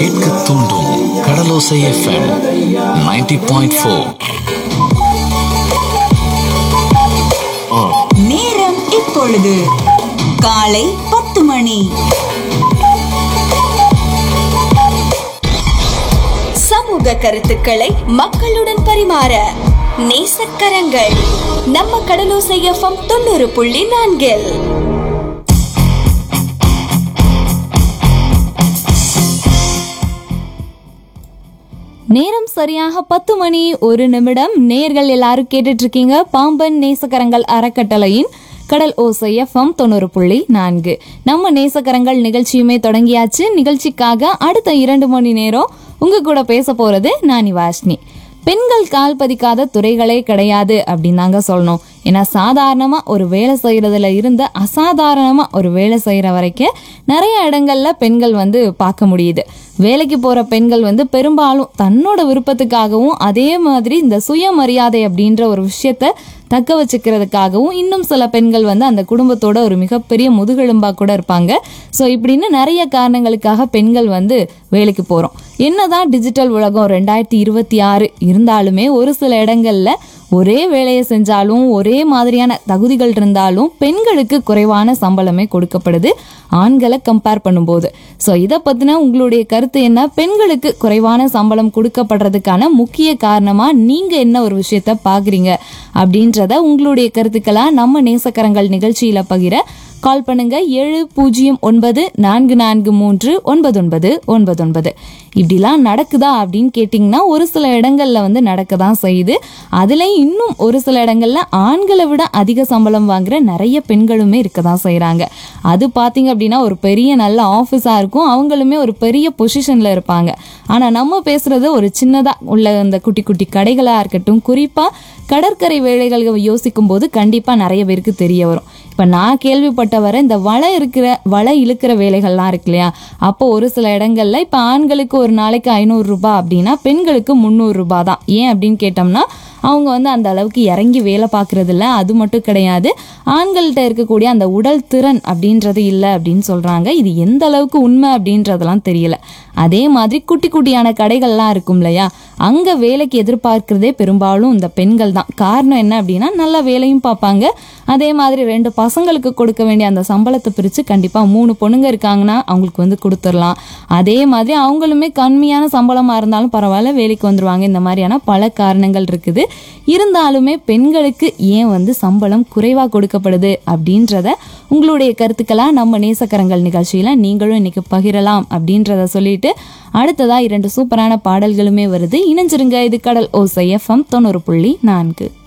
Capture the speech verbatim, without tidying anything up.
கேட்க தூண்டும் கடலோசை FM ninety point four. நேரம் இப்பொழுது காலை பத்து மணி. சமூக கருத்துக்களை மக்களுடன் பரிமாற நேசக்கரங்கள் நம்ம கடலோசை எஃப்எம் தொண்ணூறு புள்ளி நான்கில். நேரம் சரியாக பத்து மணி ஒரு நிமிடம். நேர்கள் எல்லாரும் கேட்டுட்டு இருக்கீங்க பாம்பன் நேசக்கரங்கள் அறக்கட்டளையின் கடல் ஓசை எஃப்எம் தொண்ணூறு புள்ளி நான்கு. நம்ம நேசக்கரங்கள் நிகழ்ச்சியுமே தொடங்கியாச்சு. நிகழ்ச்சிக்காக அடுத்த இரண்டு மணி நேரம் உங்க கூட பேச போறது நான் வாஷ்னி. பெண்கள் கால் பதிக்காத துறைகளே கிடையாது அப்படின்னு தாங்க சொல்லணும். ஏன்னா சாதாரணமா ஒரு வேலை செய்யறதுல இருந்து அசாதாரணமா ஒரு வேலை செய்யற வரைக்கும் நிறைய இடங்கள்ல பெண்கள் வந்து பார்க்க முடியுது. வேலைக்கு போற பெண்கள் வந்து பெரும்பாலும் தன்னோட விருப்பத்துக்காகவும் அதே மாதிரி இந்த சுயமரியாதை அப்படின்ற ஒரு விஷயத்த தக்க வச்சுக்கிறதுக்காகவும் இன்னும் சில பெண்கள் வந்து அந்த குடும்பத்தோட ஒரு மிகப்பெரிய முதுகெலும்பா கூட இருப்பாங்க. ஸோ இப்படின்னு நிறைய காரணங்களுக்காக பெண்கள் வந்து வேலைக்கு போறோம். என்னதான் டிஜிட்டல் உலகம் ரெண்டாயிரத்தி இருபத்தி ஆறு இருந்தாலுமே ஒரு சில இடங்கள்ல ஒரே வேலையை செஞ்சாலும் ஒரே மாதிரியான தகுதிகள் இருந்தாலும் பெண்களுக்கு குறைவான சம்பளமே கொடுக்கப்படுது ஆண்களை கம்பேர் பண்ணும்போது. ஸோ இதை பத்தின உங்களுடைய கருத்து என்ன? பெண்களுக்கு குறைவான சம்பளம் கொடுக்கப்படுறதுக்கான முக்கிய காரணமா நீங்க என்ன ஒரு விஷயத்த பாக்குறீங்க அப்படின்றத உங்களுடைய கருத்துக்களா நம்ம நேசக்கரங்கள் நிகழ்ச்சியில பகிர கால் பண்ணுங்க. ஏழு பூஜ்ஜியம் ஒன்பது நான்கு நான்கு மூன்று ஒன்பது ஒன்பது ஒன்பது ஒன்பது. இப்படிலாம் நடக்குதா அப்படின்னு கேட்டிங்கன்னா ஒரு சில இடங்கள்ல வந்து நடக்க தான் செய்யுது. அதுலேயும் இன்னும் ஒரு சில இடங்கள்ல ஆண்களை விட அதிக சம்பளம் வாங்குற நிறைய பெண்களுமே இருக்க தான் செய்கிறாங்க. அது பார்த்தீங்க அப்படின்னா ஒரு பெரிய நல்ல ஆஃபீஸாக இருக்கும், அவங்களுமே ஒரு பெரிய பொசிஷனில் இருப்பாங்க. ஆனால் நம்ம பேசுறது ஒரு சின்னதாக உள்ள அந்த குட்டி குட்டி கடைகளாக இருக்கட்டும், குறிப்பாக கடற்கரை வேலைகள் யோசிக்கும் போது கண்டிப்பாக நிறைய பேருக்கு தெரிய வரும். இப்போ நான் கேள்விப்பட்ட வர இந்த வலை இருக்கிற வலை இழுக்கிற வேலைகள்லாம் இருக்கு இல்லையா, அப்போ ஒரு சில இடங்கள்ல இப்போ ஆண்களுக்கு ஒரு நாளைக்கு ஐநூறு ரூபாய் அப்படின்னா பெண்களுக்கு முந்நூறு ரூபாய் தான். ஏன் அப்படின்னு கேட்டோம்னா அவங்க வந்து அந்த அளவுக்கு இறங்கி வேலை பார்க்கறது இல்லை. அது மட்டும் கிடையாது, ஆண்கள்கிட்ட இருக்கக்கூடிய அந்த உடல் திறன் அப்படின்றது இல்லை அப்படின்னு சொல்றாங்க. இது எந்த அளவுக்கு உண்மை அப்படின்றதெல்லாம் தெரியல. அதே மாதிரி குட்டி குட்டியான கடைகள்லாம் இருக்கும் இல்லையா, அங்க வேலைக்கு எதிர்பார்க்கிறதே பெரும்பாலும் இந்த பெண்கள் தான். காரணம் என்ன அப்படின்னா நல்ல வேலையும் பார்ப்பாங்க, அதே மாதிரி ரெண்டு பசங்களுக்கு கொடுக்க வேண்டிய அந்த சம்பளத்தை பிரித்து கண்டிப்பாக மூணு பொண்ணுங்க இருக்காங்கன்னா அவங்களுக்கு வந்து கொடுத்துடலாம். அதே மாதிரி அவங்களுமே கம்மியான சம்பளமாக இருந்தாலும் பரவாயில்ல வேலைக்கு வந்துடுவாங்க. இந்த மாதிரியான பல காரணங்கள் இருக்குது. இருந்தாலுமே பெண்களுக்கு ஏன் வந்து சம்பளம் குறைவாக கொடுக்கப்படுது அப்படின்றத உங்களுடைய கருத்துக்களாக நம்ம நேசக்கரங்கள் நிகழ்ச்சியில் நீங்களும் இன்னைக்கு பகிரலாம் அப்படின்றத சொல்லிட்டு அடுத்ததா இரண்டு சூப்பரான பாடல்களுமே வருது. இணைஞ்சிருங்க. இது கடல் ஓசை எஃப்எம் தொண்ணூறு புள்ளி நான்கு.